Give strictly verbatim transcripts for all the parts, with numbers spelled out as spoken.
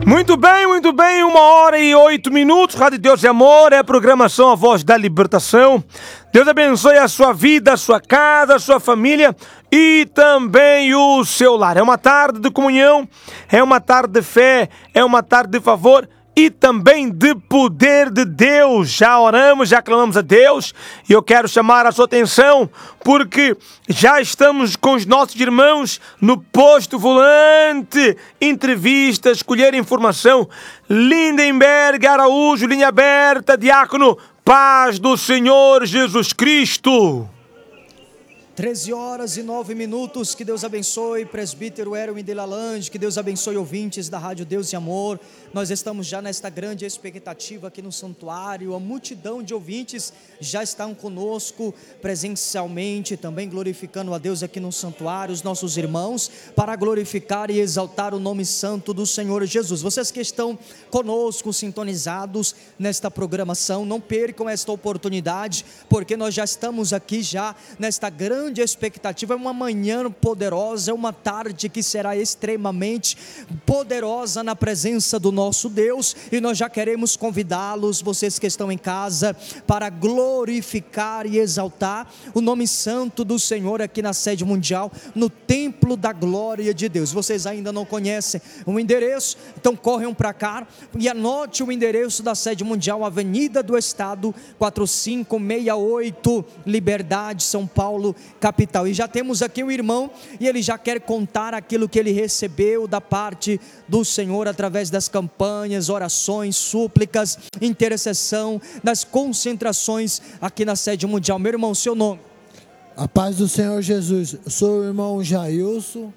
Muito bem, muito bem, uma hora e oito minutos, Rádio Deus e Amor, é a programação A Voz da Libertação. Deus abençoe a sua vida, a sua casa, a sua família e também o seu lar. É uma tarde de comunhão, é uma tarde de fé, é uma tarde de favor e também de poder de Deus. Já oramos, já clamamos a Deus e eu quero chamar a sua atenção porque já estamos com os nossos irmãos no posto volante, entrevista, escolher informação. Lindenberg Araújo, linha aberta, diácono, paz do Senhor Jesus Cristo. treze horas e nove minutos, que Deus abençoe, presbítero Erwin de Lalande, que Deus abençoe ouvintes da Rádio Deus e Amor. Nós estamos já nesta grande expectativa aqui no santuário, a multidão de ouvintes já estão conosco presencialmente, também glorificando a Deus aqui no santuário, os nossos irmãos, para glorificar e exaltar o nome santo do Senhor Jesus. Vocês que estão conosco, sintonizados nesta programação, não percam esta oportunidade, porque nós já estamos aqui já nesta grande de expectativa. É uma manhã poderosa, é uma tarde que será extremamente poderosa na presença do nosso Deus, e nós já queremos convidá-los, vocês que estão em casa, para glorificar e exaltar o nome santo do Senhor aqui na sede mundial, no templo da glória de Deus. Vocês ainda não conhecem o endereço, então corram para cá e anote o endereço da sede mundial, Avenida do Estado quatro cinco seis oito, Liberdade, São Paulo, capital. E já temos aqui um irmão e ele já quer contar aquilo que ele recebeu da parte do Senhor através das campanhas, orações, súplicas, intercessão, das concentrações aqui na sede mundial. Meu irmão, seu nome? A paz do Senhor Jesus. Eu sou o irmão Jailson.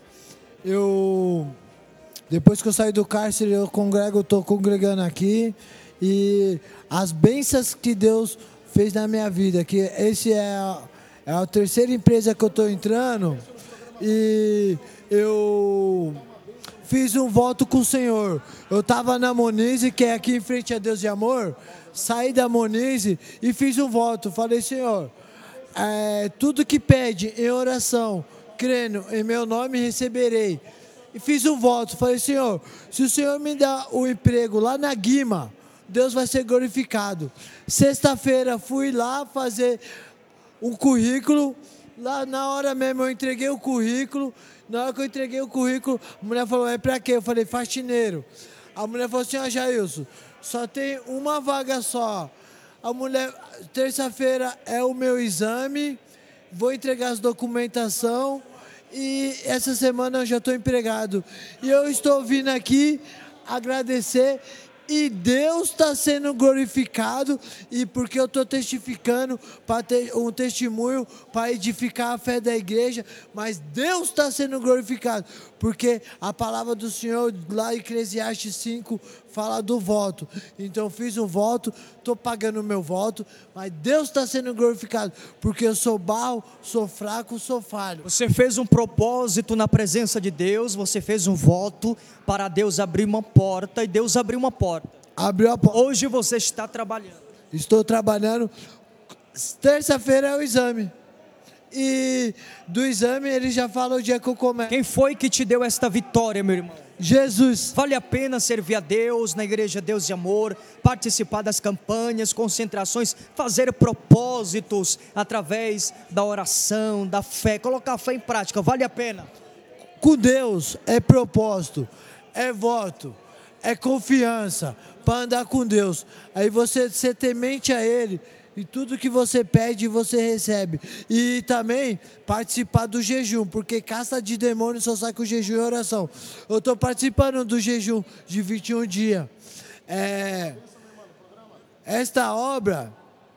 Eu depois que eu saí do cárcere, eu congrego, estou congregando aqui, e as bênçãos que Deus fez na minha vida, que esse é a É a terceira empresa que eu estou entrando, e eu fiz um voto com o Senhor. Eu estava na Monize, que é aqui em frente a Deus e Amor, saí da Monize e fiz um voto. Falei, Senhor, é, tudo que pede em oração, crendo em meu nome, receberei. E fiz um voto. Falei, Senhor, se o Senhor me dá o emprego lá na Guima, Deus vai ser glorificado. Sexta-feira fui lá fazer um currículo, lá na hora mesmo eu entreguei o currículo. Na hora que eu entreguei o currículo, a mulher falou, é pra quê? Eu falei, faxineiro. A mulher falou assim, ó, Jailson, só tem uma vaga só. A mulher, terça-feira é o meu exame, vou entregar as documentação e essa semana eu já estou empregado. E eu estou vindo aqui agradecer. E Deus está sendo glorificado, e porque eu estou testificando, para ter um testemunho, para edificar a fé da igreja, mas Deus está sendo glorificado, porque a palavra do Senhor, lá em Eclesiastes cinco, fala do voto. Então eu fiz um voto, estou pagando o meu voto, mas Deus está sendo glorificado, porque eu sou barro, sou fraco, sou falho. Você fez um propósito na presença de Deus, você fez um voto para Deus abrir uma porta, e Deus abriu uma porta. Abriu a porta. Hoje você está trabalhando. Estou trabalhando. Terça-feira é o exame. E do exame ele já fala o dia que eu começo. Quem foi que te deu esta vitória, meu irmão? Jesus. Vale a pena servir a Deus na igreja Deus e Amor, participar das campanhas, concentrações, fazer propósitos através da oração, da fé, colocar a fé em prática, vale a pena. Com Deus é propósito, é voto, é confiança para andar com Deus. Aí você ser temente a Ele, e tudo que você pede, você recebe. E também participar do jejum, porque caça de demônio só sai com jejum e oração. Eu estou participando do jejum de vinte e um dias. É, esta obra,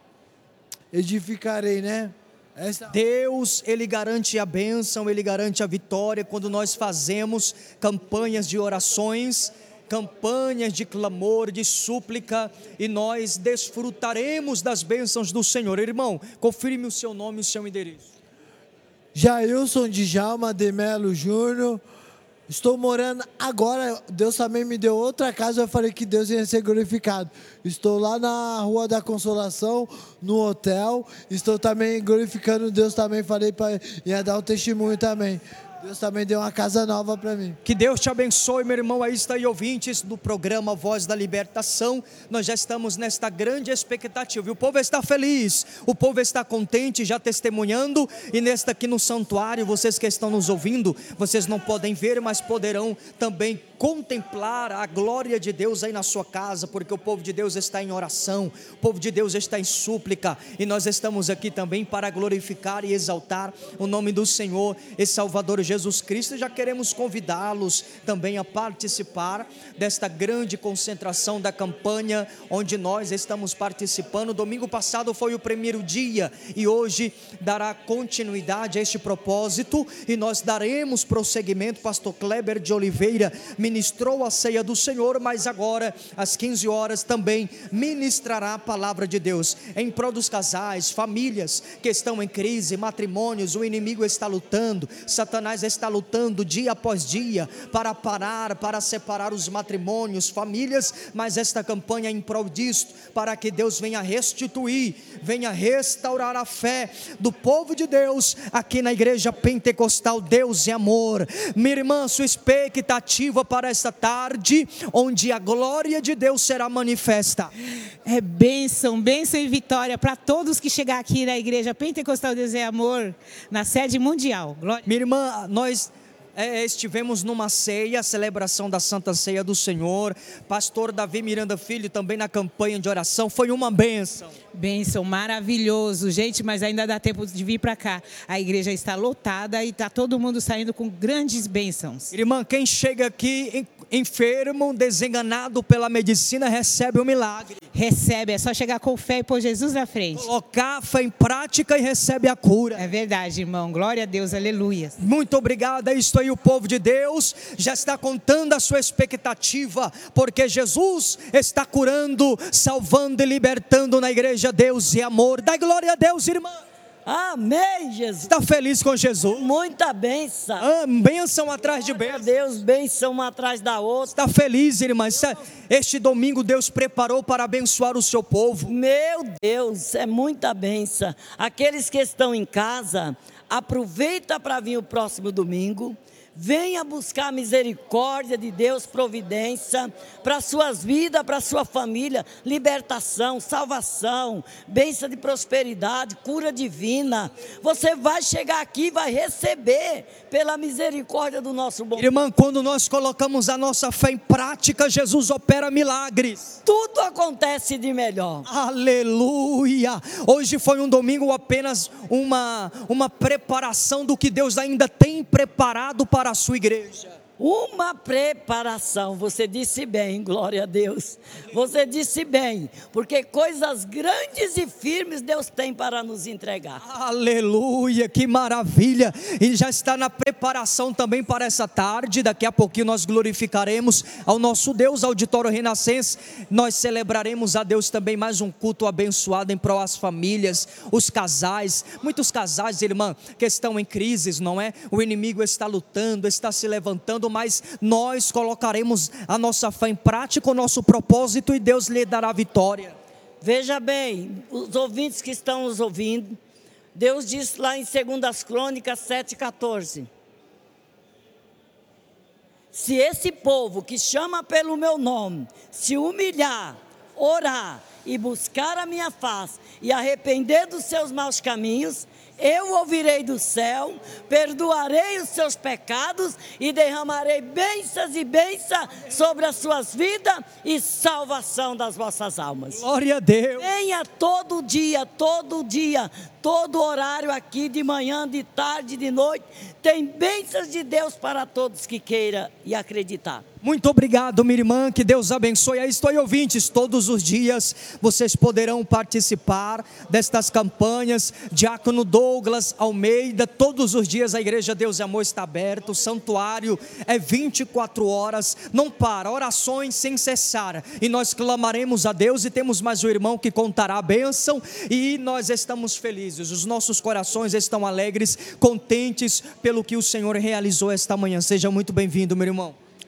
edificarei, né? Esta... Deus, Ele garante a bênção, Ele garante a vitória quando nós fazemos campanhas de orações, campanhas de clamor, de súplica, e nós desfrutaremos das bênçãos do Senhor. Irmão, confirme o seu nome e o seu endereço. Jailson Djalma de Melo Júnior. Estou morando agora, Deus também me deu outra casa, eu falei que Deus ia ser glorificado. Estou lá na Rua da Consolação, no hotel. Estou também glorificando Deus também, falei para ia dar um testemunho também. Deus também deu uma casa nova para mim. Que Deus te abençoe, meu irmão. Aí está aí, ouvintes do programa Voz da Libertação. Nós já estamos nesta grande expectativa. E o povo está feliz, o povo está contente, já testemunhando. E nesta aqui no santuário, vocês que estão nos ouvindo, vocês não podem ver, mas poderão também contemplar a glória de Deus aí na sua casa, porque o povo de Deus está em oração, o povo de Deus está em súplica, e nós estamos aqui também para glorificar e exaltar o nome do Senhor e Salvador Jesus Cristo. Já queremos convidá-los também a participar desta grande concentração da campanha, onde nós estamos participando. Domingo passado foi o primeiro dia, e hoje dará continuidade a este propósito, e nós daremos prosseguimento. Pastor Kleber de Oliveira ministrou a ceia do Senhor, mas agora às quinze horas também ministrará a palavra de Deus em prol dos casais, famílias que estão em crise, matrimônios. O inimigo está lutando, Satanás está lutando dia após dia para parar, para separar os matrimônios, famílias, mas esta campanha é em prol disto, para que Deus venha restituir, venha restaurar a fé do povo de Deus aqui na Igreja Pentecostal Deus e Amor. Minha irmã, sua expectativa para para esta tarde, onde a glória de Deus será manifesta. É bênção, bênção e vitória para todos que chegar aqui na Igreja Pentecostal Deus e Amor, na sede mundial. Glória. Minha irmã, nós é, estivemos numa ceia, a celebração da Santa Ceia do Senhor. Pastor Davi Miranda Filho também na campanha de oração, foi uma bênção. Bênção, maravilhoso, gente, mas ainda dá tempo de vir para cá. A igreja está lotada e está todo mundo saindo com grandes bênçãos. Irmã, quem chega aqui enfermo, desenganado pela medicina, recebe o milagre. Recebe, é só chegar com fé e pôr Jesus na frente. Colocar a fé em prática e recebe a cura. É verdade, irmão, glória a Deus, aleluia. Muito obrigado, é isto aí, o povo de Deus já está contando a sua expectativa, porque Jesus está curando, salvando e libertando na Igreja Deus e Amor. Dá glória a Deus, irmã. Amém, Jesus. Está feliz com Jesus? Muita bênção. Ah, bênção atrás de bênção. Deus, bênção uma atrás da outra. Está feliz, irmã? Este domingo Deus preparou para abençoar o seu povo. Meu Deus, é muita bênção. Aqueles que estão em casa, aproveita para vir o próximo domingo. Venha buscar a misericórdia de Deus, providência para suas vidas, para sua família, libertação, salvação, bênção de prosperidade, cura divina. Você vai chegar aqui e vai receber pela misericórdia do nosso bom Deus. Irmã, quando nós colocamos a nossa fé em prática, Jesus opera milagres. Tudo acontece de melhor. Aleluia! Hoje foi um domingo apenas uma, uma preparação do que Deus ainda tem preparado para a sua igreja. Uma preparação, você disse bem, glória a Deus, você disse bem, porque coisas grandes e firmes Deus tem para nos entregar. Aleluia, que maravilha, e já está na preparação também para essa tarde. Daqui a pouquinho nós glorificaremos ao nosso Deus, Auditório Renascença. Nós celebraremos a Deus também mais um culto abençoado em prol das famílias, os casais, muitos casais, irmã, que estão em crises, não é? O inimigo está lutando, está se levantando, mas nós colocaremos a nossa fé em prática, o nosso propósito, e Deus lhe dará vitória. Veja bem, os ouvintes que estão nos ouvindo, Deus diz lá em Segundas Crônicas sete, quatorze: se esse povo que chama pelo meu nome se humilhar, orar e buscar a minha face e arrepender dos seus maus caminhos, eu ouvirei do céu, perdoarei os seus pecados e derramarei bênçãos e bênçãos sobre as suas vidas e salvação das vossas almas. Glória a Deus. Venha todo dia, todo dia, todo horário aqui, de manhã, de tarde, de noite, tem bênçãos de Deus para todos que queiram e acreditar. Muito obrigado, minha irmã, que Deus abençoe. Aí estou, ouvintes, todos os dias vocês poderão participar destas campanhas. Diácono Douglas Almeida, todos os dias a Igreja Deus e Amor está aberta, o santuário é vinte e quatro horas, não para, orações sem cessar, e nós clamaremos a Deus, e temos mais um irmão que contará a bênção, e nós estamos felizes, os nossos corações estão alegres, contentes pelo que o Senhor realizou esta manhã. Seja muito bem-vindo, meu irmão.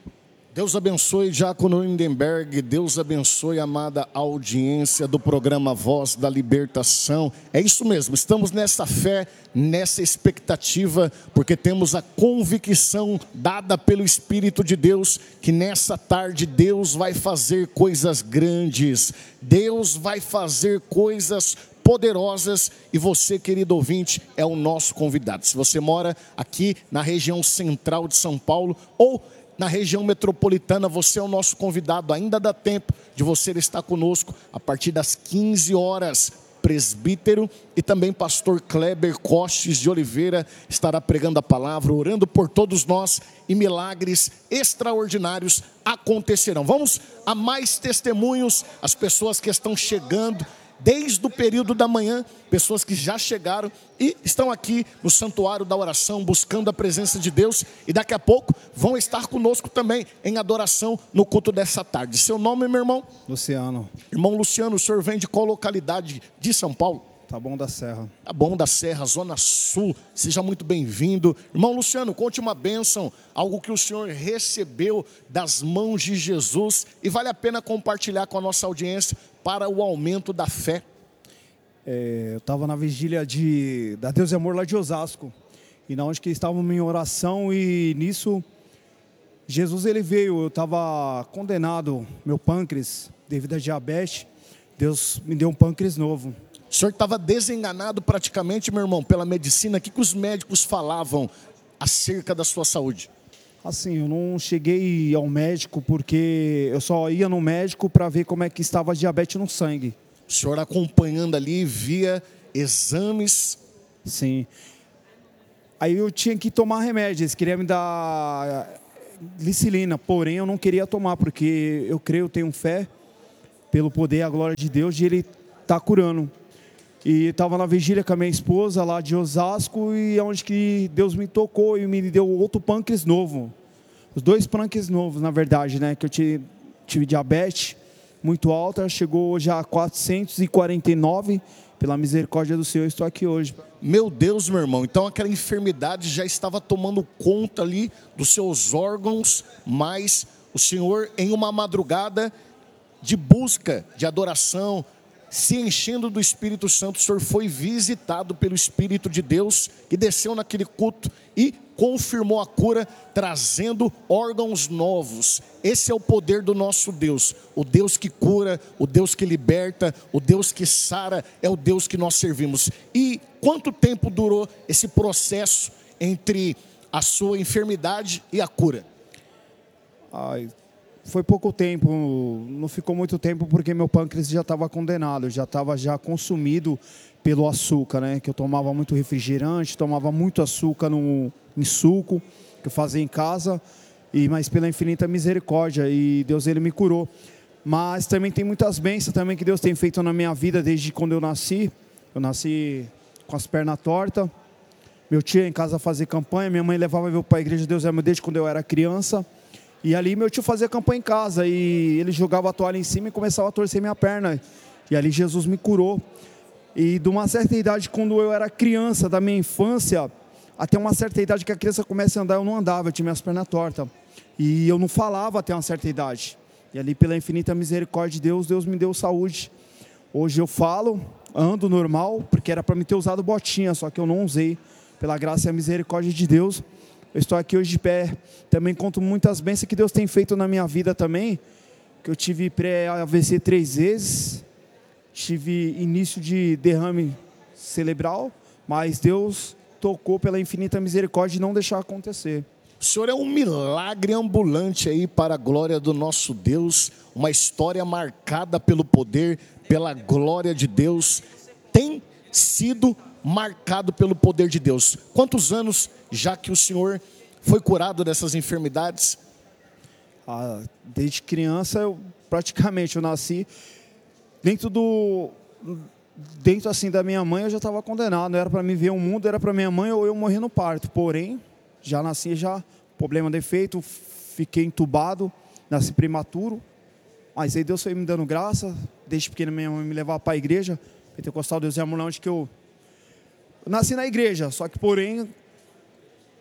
Deus abençoe, Diácono Lindenberg. Deus abençoe, amada audiência do programa Voz da Libertação. É isso mesmo, estamos nessa fé, nessa expectativa, porque temos a convicção dada pelo Espírito de Deus, que nessa tarde Deus vai fazer coisas grandes, Deus vai fazer coisas poderosas, e você, querido ouvinte, é o nosso convidado. Se você mora aqui na região central de São Paulo ou na região metropolitana, você é o nosso convidado. Ainda dá tempo de você estar conosco a partir das quinze horas. Presbítero e também pastor Kleber Costes de Oliveira estará pregando a palavra, orando por todos nós, e milagres extraordinários acontecerão. Vamos a mais testemunhos, as pessoas que estão chegando desde o período da manhã, pessoas que já chegaram e estão aqui no Santuário da Oração, buscando a presença de Deus, e daqui a pouco vão estar conosco também em adoração no culto dessa tarde. Seu nome, meu irmão? Luciano. Irmão Luciano, o senhor vem de qual localidade de São Paulo? Taboão da Serra. Taboão da Serra, Zona Sul. Seja muito bem-vindo. Irmão Luciano, conte uma bênção, algo que o senhor recebeu das mãos de Jesus e vale a pena compartilhar com a nossa audiência para o aumento da fé. É, eu estava na vigília de, da Deus e Amor lá de Osasco, e na onde que estávamos em oração, e nisso Jesus ele veio. Eu estava condenado, meu pâncreas, devido a diabetes. Deus me deu um pâncreas novo. O senhor estava desenganado praticamente, meu irmão, pela medicina. O que, que os médicos falavam acerca da sua saúde? Assim, eu não cheguei ao médico porque eu só ia no médico para ver como é que estava a diabetes no sangue. O senhor acompanhando ali, via exames? Sim. Aí eu tinha que tomar remédio, eles queriam me dar glicilina, porém eu não queria tomar, porque eu creio, eu tenho fé, pelo poder e a glória de Deus, de Ele estar curando. E estava na vigília com a minha esposa lá de Osasco, e é onde que Deus me tocou e me deu outro pâncreas novo. Os dois pâncreas novos, na verdade, né? Que eu tive, tive diabetes muito alta, chegou já a quatrocentos e quarenta e nove, pela misericórdia do Senhor, estou aqui hoje. Meu Deus, meu irmão, então aquela enfermidade já estava tomando conta ali dos seus órgãos, mas o Senhor, em uma madrugada de busca, de adoração, se enchendo do Espírito Santo, o Senhor foi visitado pelo Espírito de Deus e desceu naquele culto e confirmou a cura, trazendo órgãos novos. Esse é o poder do nosso Deus, o Deus que cura, o Deus que liberta, o Deus que sara, é o Deus que nós servimos. E quanto tempo durou esse processo entre a sua enfermidade e a cura? Ai, foi pouco tempo, não ficou muito tempo, porque meu pâncreas já estava condenado, já estava já consumido pelo açúcar, né? Que eu tomava muito refrigerante, tomava muito açúcar no, em suco, que eu fazia em casa, e, mas pela infinita misericórdia, e Deus ele me curou. Mas também tem muitas bênçãos também que Deus tem feito na minha vida desde quando eu nasci. Eu nasci com as pernas tortas, meu tio ia em casa fazer campanha, minha mãe levava eu para a igreja de Deus é meu desde quando eu era criança. E ali meu tio fazia campanha em casa, e ele jogava a toalha em cima e começava a torcer minha perna. E ali Jesus me curou. E de uma certa idade, quando eu era criança, da minha infância, até uma certa idade que a criança começa a andar, eu não andava, eu tinha minhas pernas tortas. E eu não falava até uma certa idade. E ali pela infinita misericórdia de Deus, Deus me deu saúde. Hoje eu falo, ando normal, porque era para me ter usado botinha, só que eu não usei. Pela graça e a misericórdia de Deus, eu estou aqui hoje de pé. Também conto muitas bênçãos que Deus tem feito na minha vida também. Que eu tive pré-A V C três vezes. Tive início de derrame cerebral. Mas Deus tocou pela infinita misericórdia de não deixar acontecer. O Senhor é um milagre ambulante aí para a glória do nosso Deus. Uma história marcada pelo poder, pela glória de Deus. Tem sido marcado pelo poder de Deus. Quantos anos já que o senhor foi curado dessas enfermidades? Ah, desde criança, eu, praticamente, eu nasci dentro do... Dentro assim da minha mãe, eu já estava condenado. Não era para mim ver o mundo, era para minha mãe ou eu morrer no parto. Porém, já nasci, já problema defeito, fiquei entubado, nasci prematuro. Mas aí Deus foi me dando graça. Desde pequeno minha mãe me levava para a igreja Pentecostal Deus e Amor, onde que eu... Eu nasci na igreja, só que porém,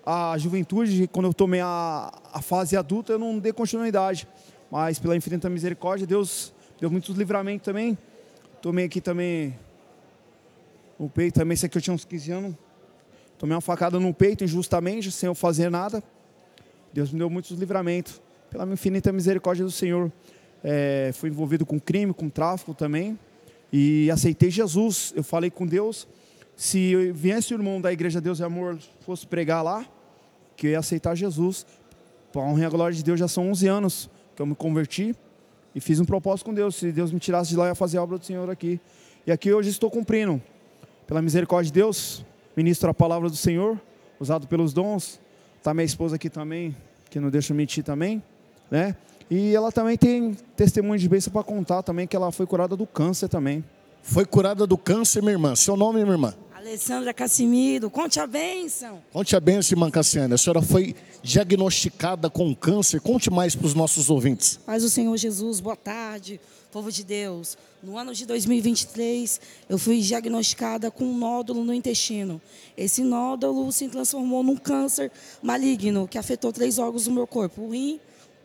a juventude, quando eu tomei a, a fase adulta, eu não dei continuidade. Mas pela infinita misericórdia, Deus deu muitos livramentos também. Tomei aqui também o peito, também sei que eu tinha uns quinze anos. Tomei uma facada no peito injustamente, sem eu fazer nada. Deus me deu muitos livramentos. Pela infinita misericórdia do Senhor. É, fui envolvido com crime, com tráfico também. E aceitei Jesus. Eu falei com Deus. Se viesse o irmão da Igreja Deus e Amor, fosse pregar lá, que eu ia aceitar Jesus. Para a honra e a glória de Deus, já são onze anos que eu me converti. E fiz um propósito com Deus. Se Deus me tirasse de lá, eu ia fazer a obra do Senhor aqui. E aqui hoje estou cumprindo. Pela misericórdia de Deus, ministro a palavra do Senhor, usado pelos dons. Está minha esposa aqui também, que não deixa eu mentir também, né? E ela também tem testemunho de bênção para contar também, que ela foi curada do câncer também. Foi curada do câncer, minha irmã. Seu nome, minha irmã? Alessandra Cassimiro, conte a bênção. Conte a bênção, irmã Cassiane. A senhora foi diagnosticada com câncer. Conte mais para os nossos ouvintes. Paz do Senhor Jesus, boa tarde, povo de Deus. No ano de dois mil e vinte e três, eu fui diagnosticada com um nódulo no intestino. Esse nódulo se transformou num câncer maligno, que afetou três órgãos do meu corpo, o rim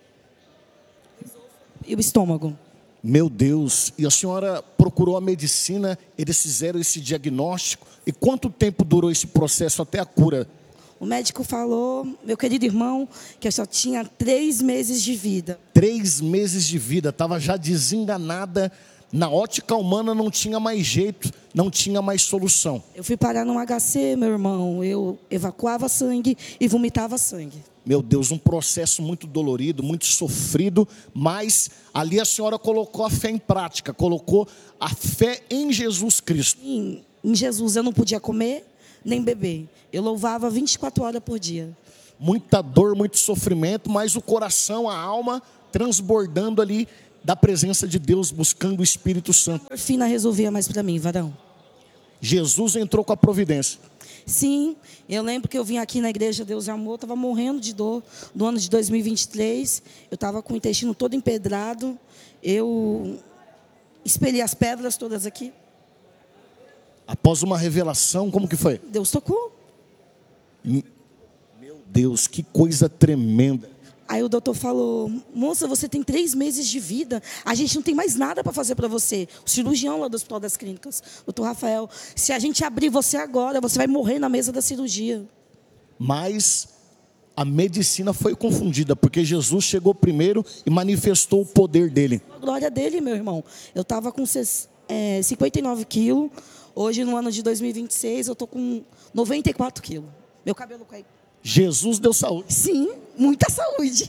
e o estômago. Meu Deus, e a senhora procurou a medicina, eles fizeram esse diagnóstico, e quanto tempo durou esse processo até a cura? O médico falou, meu querido irmão, que eu só tinha três meses de vida. Três meses de vida, estava já desenganada, na ótica humana não tinha mais jeito, não tinha mais solução. Eu fui parar num H C, meu irmão, eu evacuava sangue e vomitava sangue. Meu Deus, um processo muito dolorido, muito sofrido, mas ali a senhora colocou a fé em prática, colocou a fé em Jesus Cristo. Em, em Jesus eu não podia comer nem beber, eu louvava vinte e quatro horas por dia. Muita dor, muito sofrimento, mas o coração, a alma transbordando ali da presença de Deus, buscando o Espírito Santo. A morfina resolvia mais para mim, varão. Jesus entrou com a providência. Sim, eu lembro que eu vim aqui na Igreja Deus e Amor, estava morrendo de dor no ano de dois mil e vinte e três, eu estava com o intestino todo empedrado, eu expeli as pedras todas aqui. Após uma revelação, como que foi? Deus tocou. Meu Deus, que coisa tremenda. Aí o doutor falou, moça, você tem três meses de vida, a gente não tem mais nada para fazer para você. O cirurgião lá do Hospital das Clínicas, doutor Rafael, se a gente abrir você agora, você vai morrer na mesa da cirurgia. Mas a medicina foi confundida, porque Jesus chegou primeiro e manifestou o poder dele. A glória dele, meu irmão. Eu estava com é, cinquenta e nove quilos, hoje no ano de dois mil e vinte e seis eu estou com noventa e quatro quilos. Meu cabelo caiu. Jesus deu saúde. Sim, muita saúde.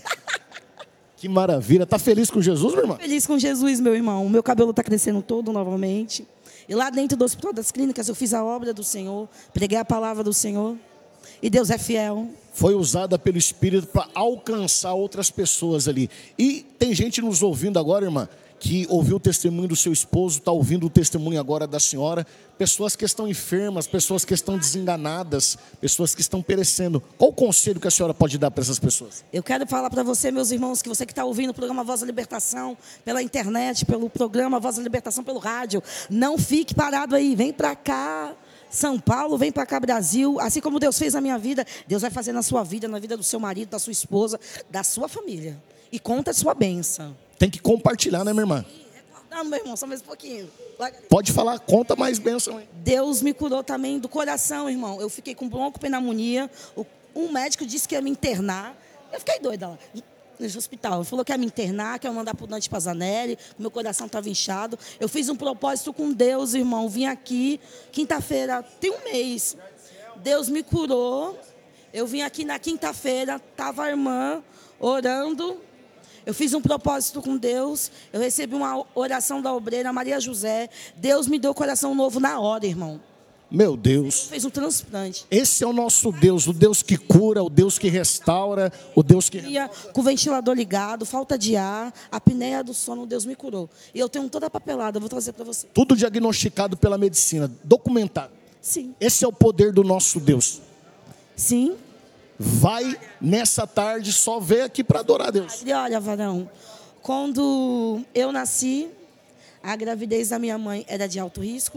Que maravilha. Está feliz com Jesus, meu irmão? Feliz com Jesus, meu irmão. O meu cabelo está crescendo todo novamente. E lá dentro do Hospital das Clínicas eu fiz a obra do Senhor, preguei a palavra do Senhor. E Deus é fiel. Foi usada pelo Espírito para alcançar outras pessoas ali. E tem gente nos ouvindo agora, irmã, que ouviu o testemunho do seu esposo, está ouvindo o testemunho agora da senhora. Pessoas que estão enfermas, pessoas que estão desenganadas, pessoas que estão perecendo. Qual o conselho que a senhora pode dar para essas pessoas? Eu quero falar para você, meus irmãos, que você que está ouvindo o programa Voz da Libertação, pela internet, pelo programa Voz da Libertação, pelo rádio, não fique parado aí, vem para cá. São Paulo, vem para cá, Brasil. Assim como Deus fez na minha vida, Deus vai fazer na sua vida, na vida do seu marido, da sua esposa, da sua família. E conta a sua bênção. Tem que compartilhar, né, minha irmã? Recordando, meu irmão, só mais um pouquinho. Pode falar, conta mais bênção. Hein? Deus me curou também do coração, irmão. Eu fiquei com broncopneumonia. Um médico disse que ia me internar. Eu fiquei doida lá. Nesse hospital. Ele falou que ia me internar, que ia mandar para o Dante Pazanelli, meu coração estava inchado. Eu fiz um propósito com Deus, irmão. Vim aqui, quinta-feira, tem um mês. Deus me curou. Eu vim aqui na quinta-feira, estava a irmã orando. Eu fiz um propósito com Deus. Eu recebi uma oração da obreira Maria José. Deus me deu coração novo na hora, irmão. Meu Deus. Fez um transplante. Esse é o nosso Deus, o Deus que cura, o Deus que restaura, o Deus que... Com o ventilador ligado, falta de ar, a apneia do sono, Deus me curou. E eu tenho toda a papelada, eu vou trazer para você. Tudo diagnosticado pela medicina, documentado. Sim. Esse é o poder do nosso Deus. Sim. Vai nessa tarde, só vem aqui para adorar a Deus. E olha, varão, quando eu nasci, a gravidez da minha mãe era de alto risco.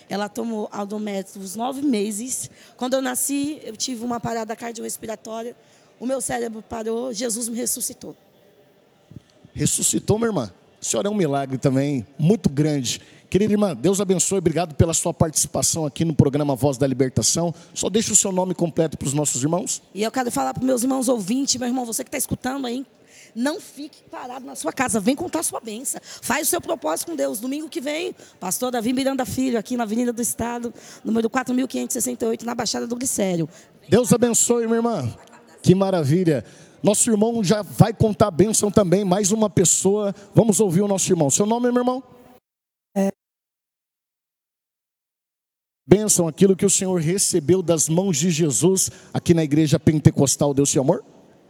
Ela tomou Aldometro uns nove meses. Quando eu nasci, eu tive uma parada cardiorrespiratória. O meu cérebro parou, Jesus me ressuscitou. Ressuscitou, minha irmã? A senhora é um milagre também, muito grande. Querida irmã, Deus abençoe, obrigado pela sua participação aqui no programa Voz da Libertação. Só deixa o seu nome completo para os nossos irmãos. E eu quero falar para os meus irmãos ouvintes, meu irmão, você que está escutando aí, não fique parado na sua casa, vem contar a sua bênção. Faz o seu propósito com Deus. Domingo que vem, pastor Davi Miranda Filho, aqui na Avenida do Estado, número quatro mil quinhentos e sessenta e oito, na Baixada do Glicério. Deus abençoe, minha irmã. Que maravilha. Nosso irmão já vai contar a bênção também, mais uma pessoa. Vamos ouvir o nosso irmão. Seu nome, meu irmão? É. Bênção, aquilo que o Senhor recebeu das mãos de Jesus aqui na Igreja Pentecostal Deus e Amor?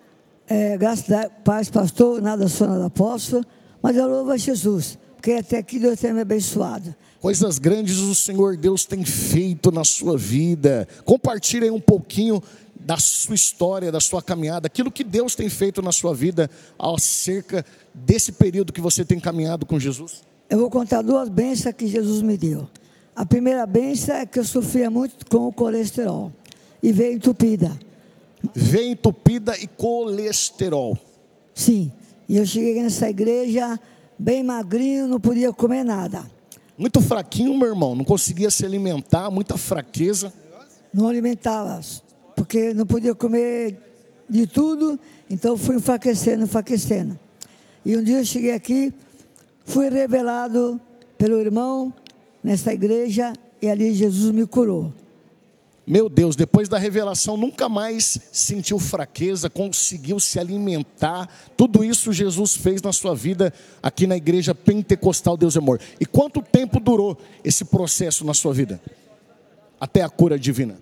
É, graças a paz, pastor, nada sou, nada posso, mas eu louvo a Jesus, porque até aqui Deus tem me abençoado. Coisas grandes o Senhor Deus tem feito na sua vida. Compartilhe aí um pouquinho da sua história, da sua caminhada, aquilo que Deus tem feito na sua vida acerca desse período que você tem caminhado com Jesus. Eu vou contar duas bênçãos que Jesus me deu. A primeira bênção é que eu sofria muito com o colesterol e veio entupida. Veio entupida e colesterol. Sim, e eu cheguei nessa igreja bem magrinho, não podia comer nada. Muito fraquinho, meu irmão, não conseguia se alimentar, muita fraqueza. Não alimentava, porque não podia comer de tudo, então fui enfraquecendo, enfraquecendo. E um dia eu cheguei aqui, fui revelado pelo irmão nessa igreja e ali Jesus me curou. Meu Deus, depois da revelação nunca mais sentiu fraqueza, conseguiu se alimentar. Tudo isso Jesus fez na sua vida aqui na Igreja Pentecostal Deus e Amor. E quanto tempo durou esse processo na sua vida? Até a cura divina.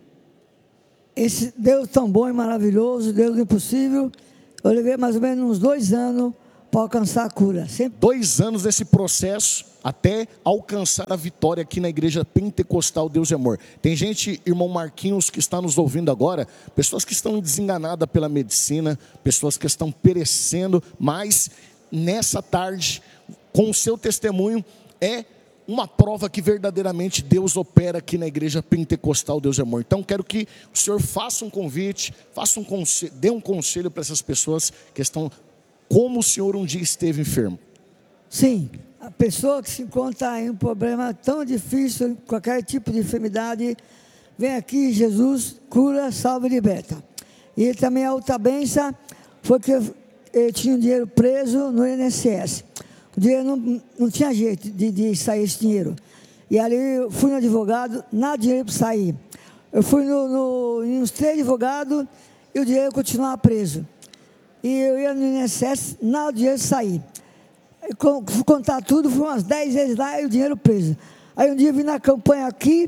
Esse Deus tão bom e maravilhoso, Deus impossível, eu levei mais ou menos uns dois anos para alcançar a cura. Sempre... Dois anos desse processo até alcançar a vitória aqui na Igreja Pentecostal Deus e Amor. Tem gente, irmão Marquinhos, que está nos ouvindo agora, pessoas que estão desenganadas pela medicina, pessoas que estão perecendo, mas nessa tarde, com o seu testemunho, é uma prova que verdadeiramente Deus opera aqui na Igreja Pentecostal Deus e Amor. Então quero que o senhor faça um convite, faça um conselho, dê um conselho para essas pessoas que estão, como o senhor um dia esteve enfermo. Sim, a pessoa que se encontra em um problema tão difícil, qualquer tipo de enfermidade, vem aqui, Jesus cura, salva e liberta. E também a outra benção foi que eu, eu tinha um dinheiro preso no I N S S. O dinheiro não, não tinha jeito de, de sair esse dinheiro. E ali eu fui no advogado, nada de dinheiro para sair. Eu fui no, no, em uns três advogados e o dinheiro continuava preso. E eu ia no I N S S, nada de dinheiro sair. Fui contar tudo, fui umas dez vezes lá e o dinheiro preso. Aí um dia eu vim na campanha aqui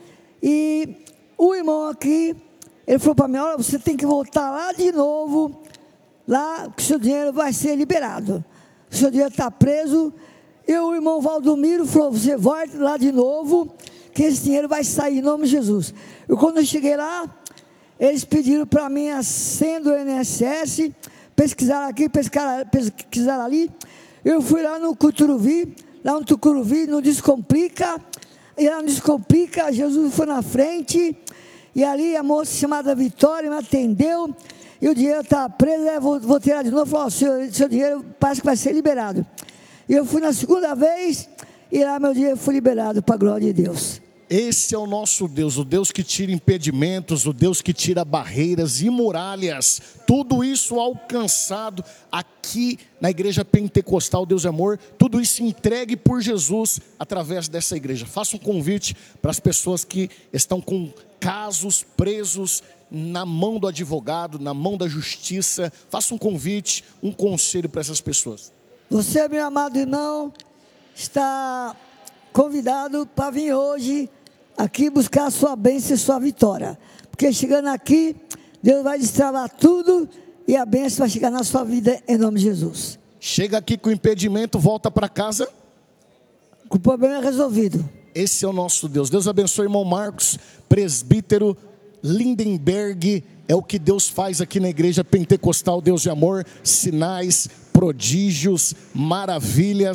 e o irmão aqui, ele falou para mim, olha, você tem que voltar lá de novo, lá que o seu dinheiro vai ser liberado. O seu dinheiro está preso. E o irmão Valdomiro falou, você volta lá de novo, que esse dinheiro vai sair em nome de Jesus. E quando eu cheguei lá, eles pediram para mim a senha do I N S S, pesquisaram aqui, pesquisaram, pesquisaram ali. Eu fui lá no Cuturuvi, lá no Tucuruvi, no Descomplica, e lá no Descomplica, Jesus foi na frente, e ali a moça chamada Vitória me atendeu, e o dinheiro estava preso, eu vou, vou tirar de novo, falou, seu, seu dinheiro parece que vai ser liberado. E eu fui na segunda vez, e lá meu dinheiro foi liberado para a glória de Deus. Esse é o nosso Deus, o Deus que tira impedimentos, o Deus que tira barreiras e muralhas. Tudo isso alcançado aqui na Igreja Pentecostal Deus e Amor. Tudo isso entregue por Jesus através dessa igreja. Faça um convite para as pessoas que estão com casos presos na mão do advogado, na mão da justiça. Faça um convite, um conselho para essas pessoas. Você, meu amado irmão, está convidado para vir hoje aqui buscar a sua bênção e sua vitória. Porque chegando aqui, Deus vai destravar tudo e a bênção vai chegar na sua vida em nome de Jesus. Chega aqui com impedimento, volta para casa com o problema resolvido. Esse é o nosso Deus. Deus abençoe, irmão Marcos, presbítero Lindenberg. É o que Deus faz aqui na Igreja Pentecostal Deus de Amor. Sinais, prodígios, maravilhas.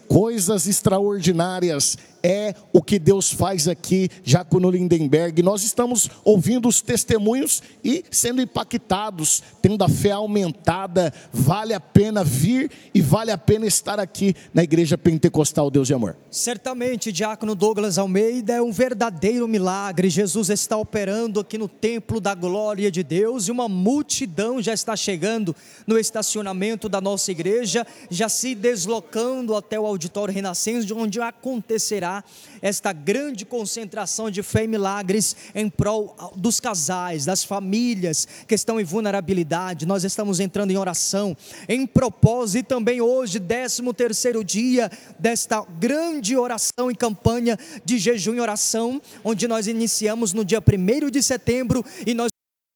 Coisas extraordinárias é o que Deus faz aqui, Diácono Lindenberg. Nós estamos ouvindo os testemunhos e sendo impactados, tendo a fé aumentada. Vale a pena vir e vale a pena estar aqui na Igreja Pentecostal Deus e Amor. Certamente, Diácono Douglas Almeida, é um verdadeiro milagre. Jesus está operando aqui no templo da glória de Deus e uma multidão já está chegando no estacionamento da nossa igreja, já se deslocando até o auditório Renascença, onde acontecerá esta grande concentração de fé e milagres em prol dos casais, das famílias que estão em vulnerabilidade. Nós estamos entrando em oração, em propósito, e também hoje, décimo terceiro dia desta grande oração e campanha de jejum e oração, onde nós iniciamos no dia primeiro de setembro e nós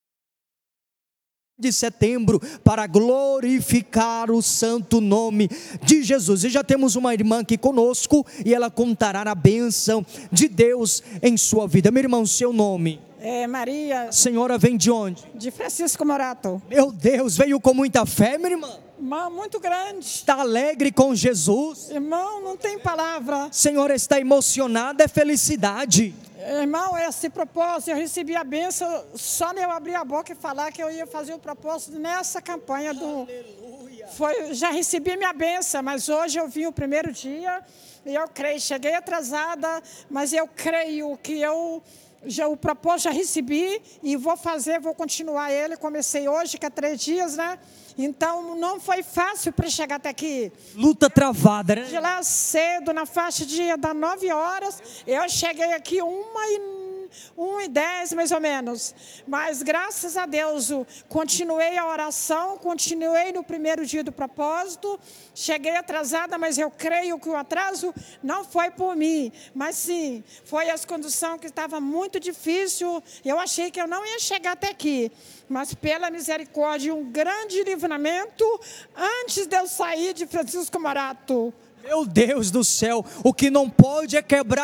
de setembro para glorificar o santo nome de Jesus. E já temos uma irmã aqui conosco e ela contará a bênção de Deus em sua vida. Meu irmão, seu nome? É Maria. A senhora vem de onde? De Francisco Morato. Meu Deus, veio com muita fé, minha irmã? Irmão, muito grande. Está alegre com Jesus? Irmão, não tem palavra. A senhora está emocionada, é felicidade. Irmão, esse propósito, eu recebi a bênção só de eu abrir a boca e falar que eu ia fazer o propósito nessa campanha do... Aleluia. Foi, já recebi minha bênção, mas hoje eu vim o primeiro dia e eu creio, cheguei atrasada, mas eu creio que eu... Já, o propósito já recebi e vou fazer, vou continuar ele. Comecei hoje, que é três dias, né? Então não foi fácil para chegar até aqui. Luta travada, né? De lá cedo, na faixa de das nove horas, eu cheguei aqui uma e um e dez mais ou menos, mas graças a Deus continuei a oração, continuei no primeiro dia do propósito. Cheguei atrasada, mas eu creio que o atraso não foi por mim, mas sim, foi as condições que estava muito difícil. Eu achei que eu não ia chegar até aqui, mas pela misericórdia, um grande livramento antes de eu sair de Francisco Morato. Meu Deus do céu, o que não pode é quebrar